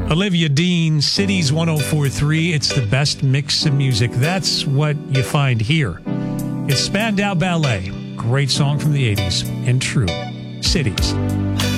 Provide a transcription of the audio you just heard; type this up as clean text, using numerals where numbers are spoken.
Olivia Dean, Cities 104.3. It's the best mix of music. That's what you find here. It's Spandau Ballet. Great song from the 80s. And true. Cities.